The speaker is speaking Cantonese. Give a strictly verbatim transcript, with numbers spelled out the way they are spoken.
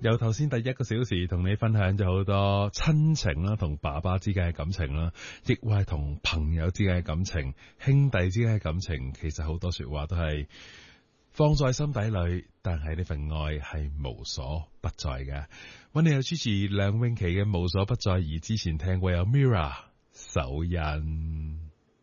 由頭先第一個小時同你分享咗好多親情啦，同爸爸之間嘅感情啦，亦或係同朋友之間嘅感情、兄弟之間嘅感情，其實好多說話都係放在心底裏，但係呢份愛係無所不在嘅。揾你有主持梁詠琪嘅無所不在，而之前聽過有 Mirror 手印。